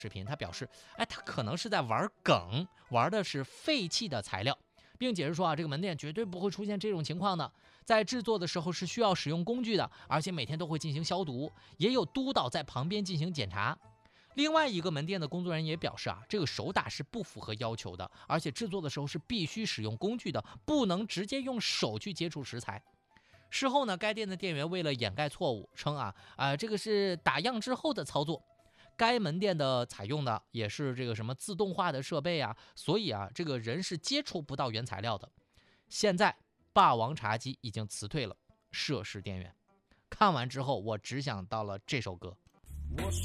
视频，他表示，他可能是在玩梗，玩的是废弃的材料，并解释说这个门店绝对不会出现这种情况的，在制作的时候是需要使用工具的，而且每天都会进行消毒，也有督导在旁边进行检查。另外一个门店的工作人员也表示这个手打是不符合要求的，而且制作的时候是必须使用工具的，不能直接用手去接触食材。事后呢，该店的店员为了掩盖错误，称这个是打样之后的操作。该门店的采用的也是这个什么自动化的设备所以这个人是接触不到原材料的。现在霸王茶姬已经辞退了涉事店员。看完之后，我只想到了这首歌。